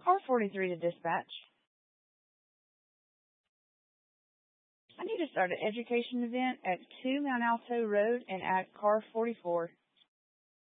Car 43 to dispatch. I need to start an education event at 2 Mount Alto Road and add car 44.